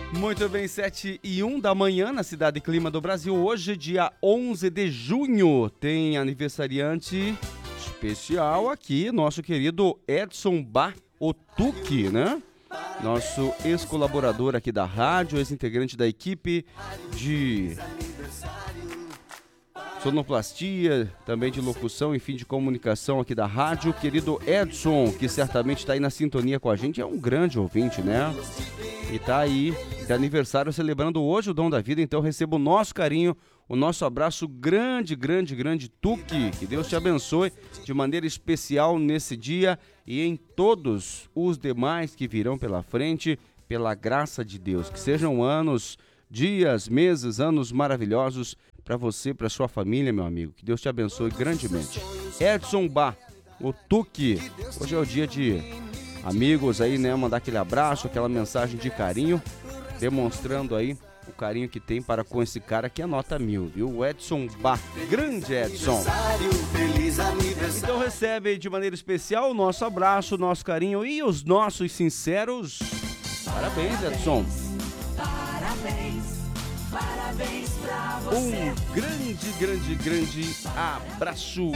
Muito bem, 7h01 da manhã na Cidade Clima do Brasil. Hoje, dia 11 de junho, tem aniversariante especial aqui, nosso querido Edson Bá, o Tuque, né? Nosso ex-colaborador aqui da rádio, ex-integrante da equipe de sonoplastia, também de locução, enfim, de comunicação aqui da rádio. Querido Edson, que certamente está aí na sintonia com a gente, é um grande ouvinte, né? E tá aí de aniversário, celebrando hoje o Dom da Vida. Então receba o nosso carinho, o nosso abraço grande, grande, grande, Tuque. Que Deus te abençoe de maneira especial nesse dia e em todos os demais que virão pela frente, pela graça de Deus. Que sejam anos, dias, meses, anos maravilhosos para você, para sua família, meu amigo. Que Deus te abençoe grandemente. Edson Bá, o Tuque. Hoje é o dia de amigos aí, né? Mandar aquele abraço, aquela mensagem de carinho, demonstrando aí o carinho que tem para com esse cara que é nota 1000, viu? O Edson Bá, grande Edson. Então recebe de maneira especial o nosso abraço, o nosso carinho e os nossos sinceros parabéns, Edson. Parabéns pra você. Um grande, grande, grande abraço.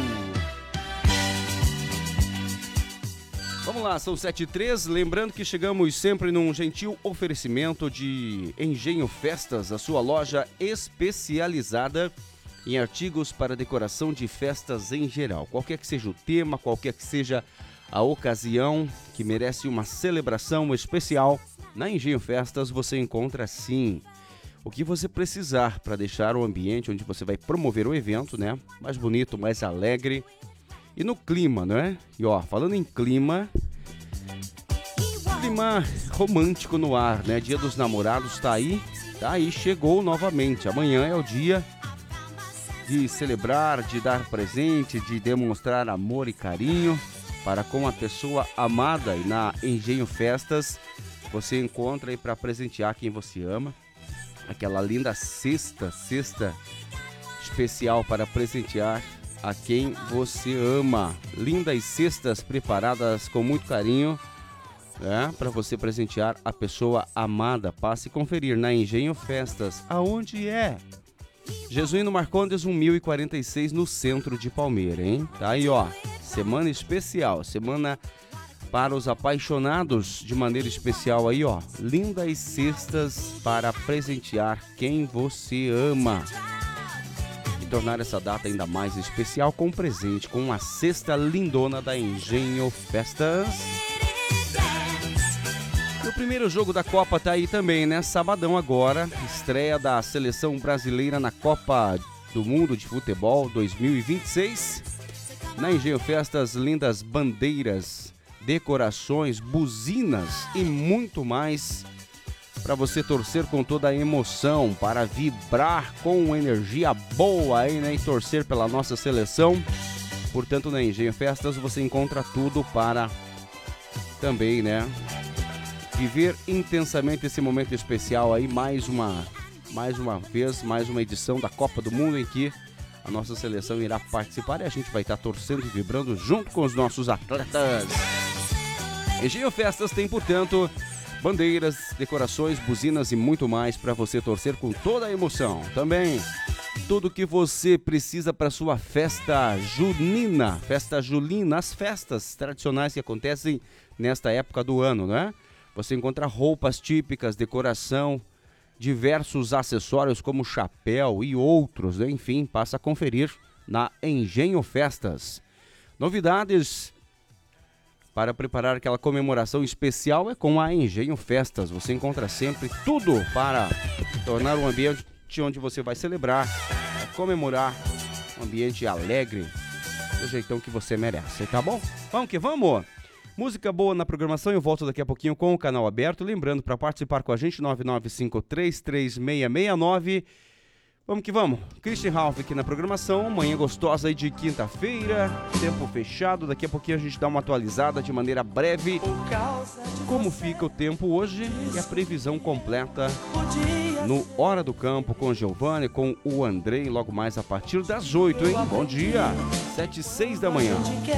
Vamos lá, são 7h03, lembrando que chegamos sempre num gentil oferecimento de Engenho Festas, a sua loja especializada em artigos para decoração de festas em geral. Qualquer que seja o tema, qualquer que seja a ocasião que merece uma celebração especial, na Engenho Festas você encontra sim o que você precisar para deixar o ambiente onde você vai promover o evento, né, mais bonito, mais alegre. E no clima, né? E ó, falando em clima romântico no ar, né? Dia dos Namorados tá aí, chegou novamente. Amanhã é o dia de celebrar, de dar presente, de demonstrar amor e carinho para com a pessoa amada. E na Engenho Festas você encontra aí para presentear quem você ama. Aquela linda cesta especial para presentear a quem você ama. Lindas cestas preparadas com muito carinho, né, para você presentear a pessoa amada. Passe e conferir na Engenho Festas. Aonde é? Jesuíno Marcondes 1046, no centro de Palmeira, hein? Tá aí, ó. Semana especial, semana para os apaixonados de maneira especial aí, ó. Lindas cestas para presentear quem você ama. Tornar essa data ainda mais especial com um presente, com uma cesta lindona da Engenho Festas. E o primeiro jogo da Copa tá aí também, né? Sabadão agora, estreia da seleção brasileira na Copa do Mundo de Futebol 2026. Na Engenho Festas, lindas bandeiras, decorações, buzinas e muito mais para você torcer com toda a emoção, para vibrar com energia boa aí, né? E torcer pela nossa seleção. Portanto, na Engenho Festas você encontra tudo para também, né, viver intensamente esse momento especial aí, mais uma vez, mais uma edição da Copa do Mundo em que a nossa seleção irá participar e a gente vai estar torcendo e vibrando junto com os nossos atletas. Engenho Festas tem, portanto, bandeiras, decorações, buzinas e muito mais para você torcer com toda a emoção. Também tudo que você precisa para sua festa junina, as festas tradicionais que acontecem nesta época do ano, né? Você encontra roupas típicas, decoração, diversos acessórios como chapéu e outros, né? Enfim, passa a conferir na Engenho Festas. Novidades para preparar aquela comemoração especial é com a Engenho Festas. Você encontra sempre tudo para tornar um ambiente onde você vai celebrar, comemorar, um ambiente alegre, do jeitão que você merece, tá bom? Vamos que vamos! Música boa na programação, eu volto daqui a pouquinho com o canal aberto. Lembrando, para participar com a gente, 99533669. Vamos que vamos. Christian Ralph aqui na programação. Manhã gostosa aí de quinta-feira. Tempo fechado. Daqui a pouquinho a gente dá uma atualizada de maneira breve. Como fica o tempo hoje e a previsão completa no Hora do Campo com o Giovanni, com o Andrei, logo mais a partir das 8, hein? Bom dia. 7h06 da manhã.